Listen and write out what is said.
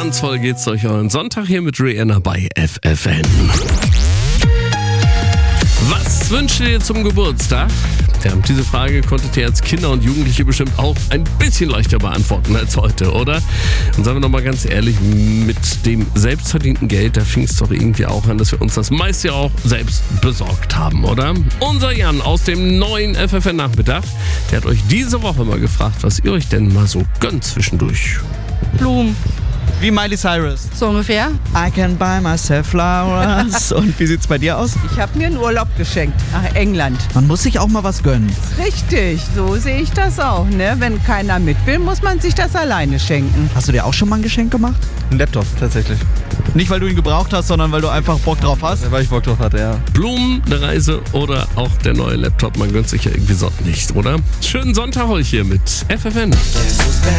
Glanzvoll geht's durch euren Sonntag hier mit Rihanna bei FFN. Was wünscht ihr dir zum Geburtstag? Ja, diese Frage konntet ihr als Kinder und Jugendliche bestimmt auch ein bisschen leichter beantworten als heute, oder? Und sagen wir nochmal ganz ehrlich, mit dem selbstverdienten Geld, da fing es doch irgendwie auch an, dass wir uns das meiste auch selbst besorgt haben, oder? Unser Jan aus dem neuen FFN-Nachmittag, der hat euch diese Woche mal gefragt, was ihr euch denn mal so gönnt zwischendurch. Blumen, Wie Miley Cyrus. so ungefähr. I can buy myself flowers. Und wie sieht's bei dir aus? Ich habe mir einen Urlaub geschenkt nach England. Man muss sich auch mal was gönnen. Richtig, so sehe ich das auch. Ne? Wenn keiner mit will, muss man sich das alleine schenken. Hast du dir auch schon mal ein Geschenk gemacht? Ein Laptop, tatsächlich. Nicht, weil du ihn gebraucht hast, sondern weil du einfach Bock drauf hast? Weil ich Bock drauf hatte, ja. Blumen, eine Reise oder auch der neue Laptop, man gönnt sich ja irgendwie sonst nicht, oder? Schönen Sonntag euch hier mit FFN.